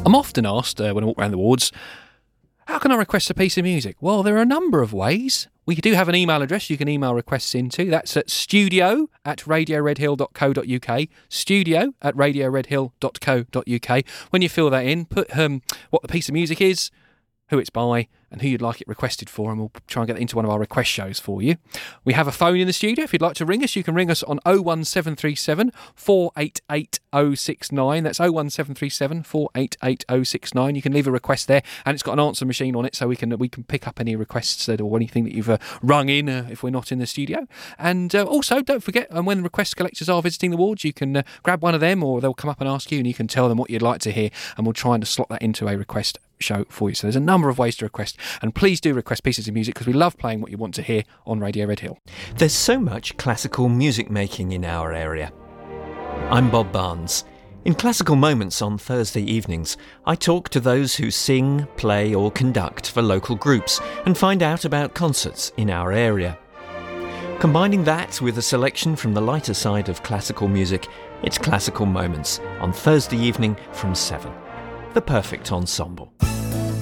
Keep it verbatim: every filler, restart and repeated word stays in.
I'm often asked uh, when I walk around the wards, how can I request a piece of music? Well, there are a number of ways. We do have an email address you can email requests into. That's at studio at radio red hill dot co dot uk. Studio at radio red hill dot co dot uk. When you fill that in, put um, what the piece of music is, who it's by, and who you'd like it requested for, and we'll try and get that into one of our request shows for you. We have a phone in the studio. If you'd like to ring us, you can ring us on oh one seven three seven, four eight eight, oh six nine. That's oh one seven three seven, four eight eight, oh six nine. You can leave a request there, and it's got an answer machine on it, so we can we can pick up any requests that, or anything that you've uh, rung in uh, if we're not in the studio. And uh, also, don't forget, and when the request collectors are visiting the wards, you can uh, grab one of them, or they'll come up and ask you, and you can tell them what you'd like to hear, and we'll try and slot that into a request show for you. So there's a number of ways to request, and please do request pieces of music, because we love playing what you want to hear on Radio Red Hill. There's so much classical music making in our area. I'm Bob Barnes. In Classical Moments on Thursday evenings, I talk to those who sing, play or conduct for local groups and find out about concerts in our area. Combining that with a selection from the lighter side of classical music, it's Classical Moments on Thursday evening from seven. The perfect ensemble.